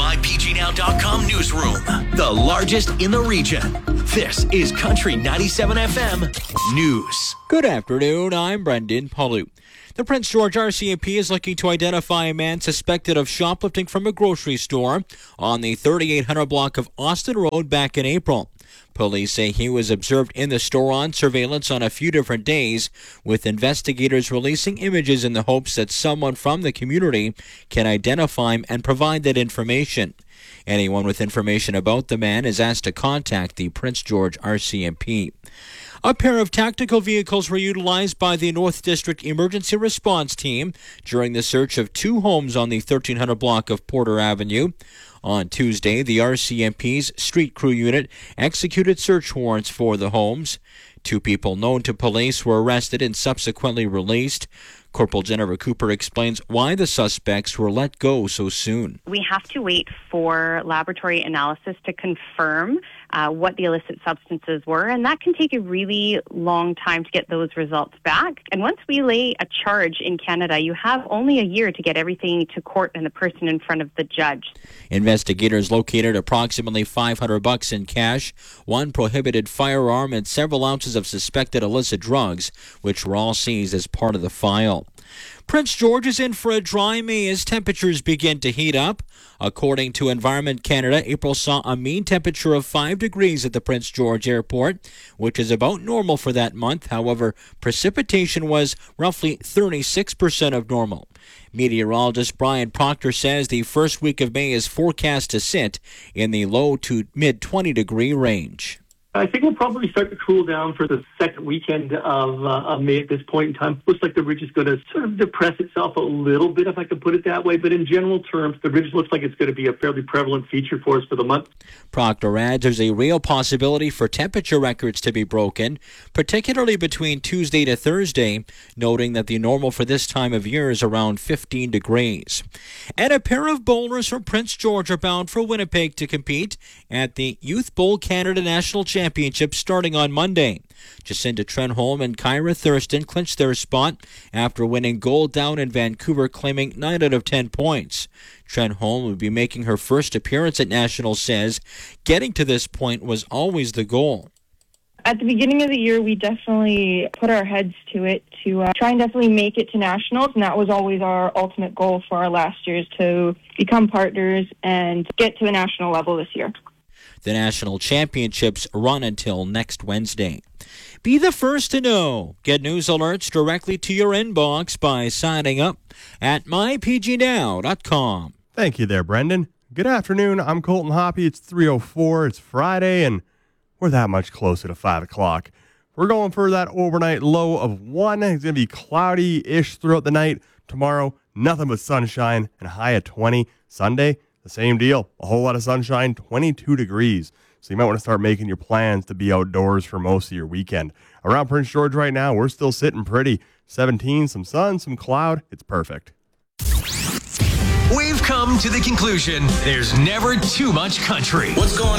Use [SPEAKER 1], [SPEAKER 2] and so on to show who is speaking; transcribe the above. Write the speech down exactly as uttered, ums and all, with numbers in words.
[SPEAKER 1] my p g now dot com newsroom, the largest in the region. This is Country ninety-seven F M News.
[SPEAKER 2] Good afternoon, I'm Brendan Palu. The Prince George R C M P is looking to identify a man suspected of shoplifting from a grocery store on the thirty-eight hundred block of Austin Road back in April. Police say he was observed in the store on surveillance on a few different days, with investigators releasing images in the hopes that someone from the community can identify him and provide that information. Anyone with information about the man is asked to contact the Prince George R C M P. A pair of tactical vehicles were utilized by the North District Emergency Response Team during the search of two homes on the thirteen hundred block of Porter Avenue. On Tuesday, the R C M P's Street Crew Unit executed search warrants for the homes. Two people known to police were arrested and subsequently released. Corporal Jennifer Cooper explains why the suspects were let go so soon.
[SPEAKER 3] We have to wait for laboratory analysis to confirm uh, what the illicit substances were, and that can take a really long time to get those results back. And once we lay a charge in Canada, you have only a year to get everything to court and the person in front of the judge.
[SPEAKER 2] Investigators located approximately five hundred bucks in cash, one prohibited firearm, and several ounces of suspected illicit drugs, which were all seized as part of the file. Prince George is in for a dry May as temperatures begin to heat up. According to Environment Canada, April saw a mean temperature of five degrees at the Prince George Airport, which is about normal for that month. However, precipitation was roughly thirty-six percent of normal. Meteorologist Brian Proctor says the first week of May is forecast to sit in the low to mid twenty degree range.
[SPEAKER 4] I think we'll probably start to cool down for the second weekend of, uh, of May at this point in time. Looks like the ridge is going to sort of depress itself a little bit, if I can put it that way. But in general terms, the ridge looks like it's going to be a fairly prevalent feature for us for the month.
[SPEAKER 2] Proctor adds there's a real possibility for temperature records to be broken, particularly between Tuesday to Thursday, noting that the normal for this time of year is around fifteen degrees. And a pair of bowlers from Prince George are bound for Winnipeg to compete at the Youth Bowl Canada National Championship Championship starting on Monday. Jacinda Trenholm and Kyra Thurston clinched their spot after winning gold down in Vancouver, claiming nine out of ten points. Trenholm will be making her first appearance at Nationals, says getting to this point was always the goal.
[SPEAKER 5] At the beginning of the year, we definitely put our heads to it to uh, try and definitely make it to Nationals, and that was always our ultimate goal for our last years, to become partners and get to a national level this year.
[SPEAKER 2] The National Championships run until next Wednesday. Be the first to know. Get news alerts directly to your inbox by signing up at my p g now dot com.
[SPEAKER 6] Thank you there, Brendan. Good afternoon. I'm Colton Hoppy. It's three oh four. It's Friday, and we're that much closer to five o'clock. We're going for that overnight low of one. It's going to be cloudy-ish throughout the night. Tomorrow, nothing but sunshine and a high of twenty. Sunday, the same deal. A whole lot of sunshine, twenty-two degrees. So you might want to start making your plans to be outdoors for most of your weekend. Around Prince George right now, we're still sitting pretty. seventeen, some sun, some cloud. It's perfect.
[SPEAKER 1] We've come to the conclusion there's never too much country.
[SPEAKER 7] What's going on?